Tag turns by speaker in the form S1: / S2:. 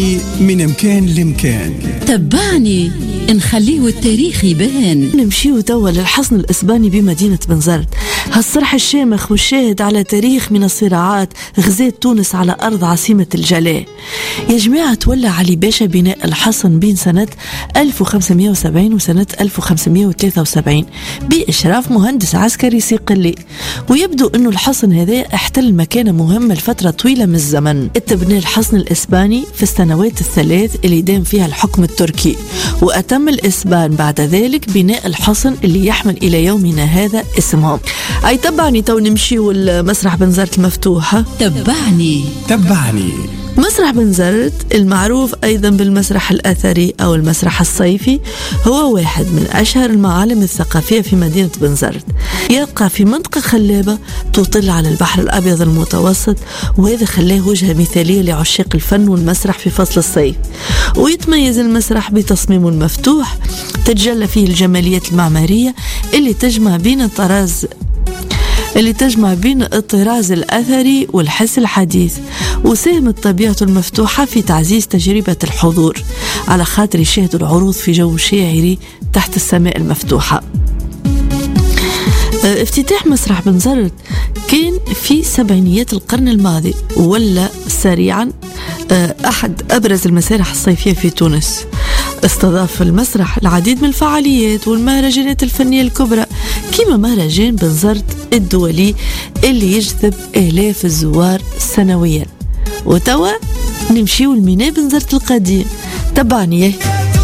S1: من مكان لمكان.
S2: تبعني نخليه التاريخ يبان.
S3: نمشيو توا للحصن الإسباني بمدينة بنزرت، هالصرح الشامخ والشاهد على تاريخ من الصراعات غزات تونس على أرض عاصمة الجلاء. يا جماعة تولى علي باشا بناء الحصن بين سنة 1570 وسنة 1573 بإشراف مهندس عسكري صقلي، ويبدو أنه الحصن هذا احتل مكانة مهمة لفترة طويلة من الزمن. اتبنى الحصن الإسباني في السنوات الثلاث اللي دام فيها الحكم التركي، وأتم الإسبان بعد ذلك بناء الحصن اللي يحمل إلى يومنا هذا اسمه. أي تبعني تو نمشي والمسرح بنزرت المفتوحة.
S2: تبعني.
S3: مسرح بنزرت المعروف أيضا بالمسرح الأثري أو المسرح الصيفي هو واحد من أشهر المعالم الثقافية في مدينة بنزرت. يقع في منطقة خلابة تطل على البحر الأبيض المتوسط، وهذا خلاه وجهة مثالية لعشاق الفن والمسرح في فصل الصيف. ويتميز المسرح بتصميم مفتوح تتجلى فيه الجماليات المعمارية اللي تجمع بين الطراز الأثري والحس الحديث، وساهمت طبيعته المفتوحة في تعزيز تجربة الحضور على خاطر يشاهدوا العروض في جو شاعري تحت السماء المفتوحة. افتتاح مسرح بنزرت كان في سبعينيات القرن الماضي، ولا سريعا أحد أبرز المسارح الصيفية في تونس. استضاف المسرح العديد من الفعاليات والمهرجانات الفنية الكبرى كما مهرجان بنزرت الدولي اللي يجذب آلاف الزوار سنويا. وتوا نمشيو لميناء بنزرت القديم. تبعني.